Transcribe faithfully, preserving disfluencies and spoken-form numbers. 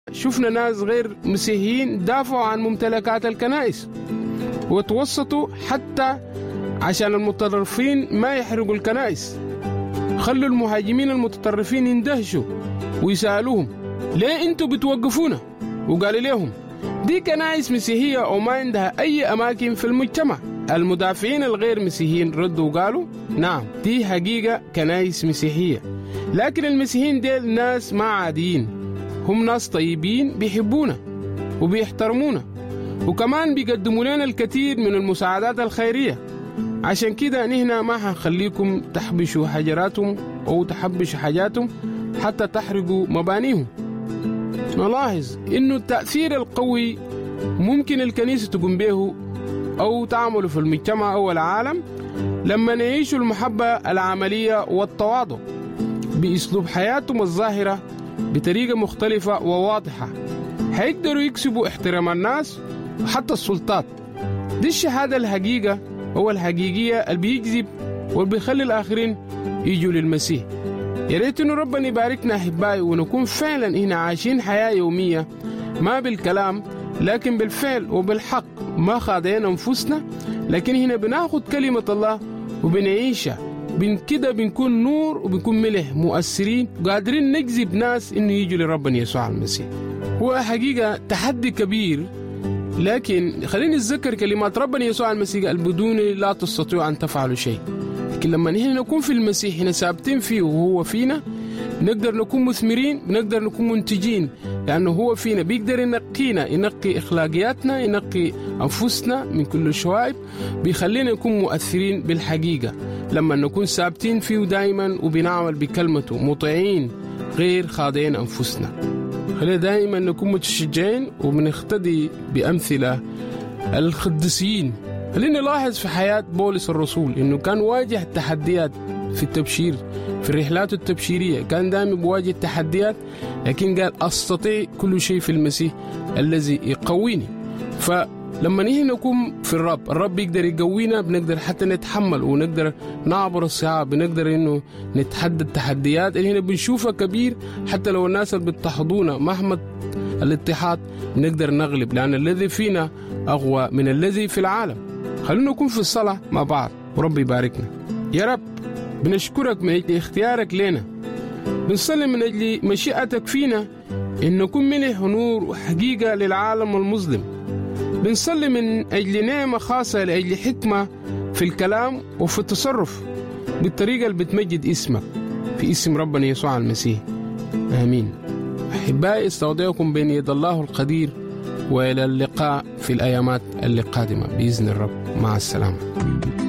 شفنا ناس غير مسيحيين دافعوا عن ممتلكات الكنائس وتوسطوا حتى عشان المتطرفين ما يحرقوا الكنائس. خلوا المهاجمين المتطرفين يندهشوا ويسألوهم ليه انتوا بتوقفونا؟ وقالوا لهم دي كنائس مسيحية وما عندها أي أماكن في المجتمع. المدافعين الغير مسيحيين ردوا وقالوا نعم دي حقيقة كنائس مسيحية، لكن المسيحيين ديل ناس ما عاديين، هم ناس طيبين بيحبونا وبيحترمونا وكمان بيقدموا لنا الكثير من المساعدات الخيرية. عشان كده نحن ما هنخليكم تحبشوا حجراتهم أو تحبشوا حاجاتهم حتى تحرقوا مبانيهم. نلاحظ إنه التأثير القوي ممكن الكنيسة تقوم به أو تعمله في المجتمع أو العالم لما نعيشوا المحبة العملية والتواضع بأسلوب حياتهم الظاهرة بطريقة مختلفة وواضحة، هيقدروا يكسبوا احترام الناس وحتى السلطات. دي الشهادة الحقيقة أو الحقيقية اللي بيجذب والبيخلي الآخرين يجوا للمسيح. يا ريت إنه ربنا يباركنا أحبائي ونكون فعلا هنا عايشين حياة يومية ما بالكلام لكن بالفعل وبالحق، ما خاضعين أنفسنا لكن هنا بناخد كلمة الله وبنعيشها. بن كده بنكون نور وبنكون ملح مؤثرين وقادرين نجذب ناس إنه يجوا لربنا يسوع المسيح. هو حقيقة تحدي كبير، لكن خلينا نتذكر كلمات ربنا يسوع المسيح البدون لا تستطيعوا أن تفعلوا شيء. لكن لما نحن نكون في المسيح هنا ثابتين فيه وهو فينا نقدر نكون مثمرين، نقدر نكون منتجين، لأنه هو فينا بيقدر ينقينا، ينقي إخلاقياتنا، ينقي أنفسنا من كل الشوائب، بيخلينا نكون مؤثرين بالحقيقة لما نكون ثابتين فيه دائما وبنعمل بكلمته مطيعين غير خاضعين أنفسنا. خلينا دائما نكون متشجعين وبنقتدي بأمثلة القديسين. خلينا نلاحظ في حياة بولس الرسول إنه كان واجه تحديات في التبشير، في الرحلات التبشيرية كان دائما بواجه تحديات، لكن قال أستطيع كل شيء في المسيح الذي يقويني. فلما نحن نكون في الرب، الرب يقدر يقوينا، بنقدر حتى نتحمل ونقدر نعبر الصعاب، بنقدر إنه نتحدى التحديات اللي هنا بنشوفها كبير. حتى لو الناس اللي بتحضونا مهما الاتحاد بنقدر نغلب، لأن الذي فينا أقوى من الذي في العالم. خلونا نكون في الصلاة مع بعض ورب يباركنا. يا رب بنشكرك من أجل اختيارك لنا، بنصلي من أجل مشيئتك فينا إن نكون ملح ونور وحقيقة للعالم المظلم. بنصلي من أجل نعمة خاصة لأجل حكمة في الكلام وفي التصرف بالطريقة اللي بتمجد اسمك، في اسم ربنا يسوع المسيح، آمين. أحبائي استودعكم بين يد الله القدير، وإلى اللقاء في الأيامات القادمة بإذن الرب. مع السلامة.